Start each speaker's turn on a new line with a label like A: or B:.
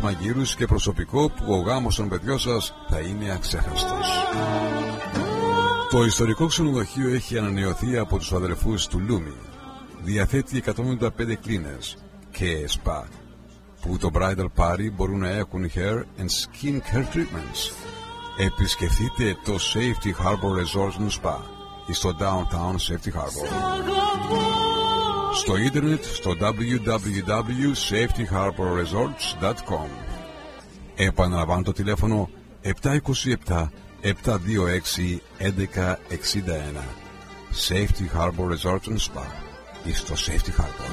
A: μαγείρους και προσωπικό που ο γάμος των παιδιών σας θα είναι αξέχαστος. Το ιστορικό ξενοδοχείο έχει ανανεωθεί από τους αδερφούς του Λούμι. Διαθέτει 175 κλίνες και σπα που το bridal party μπορούν να έχουν hair and skin care treatments. Επισκεφτείτε το Safety Harbor Resort and Spa στο Downtown Safety Harbor. Στο ίντερνετ στο www.safetyharborresorts.com. Επαναλαμβάνω το τηλέφωνο 727-726-1161. Safety Harbor Resort and Spa στο Safety Harbor.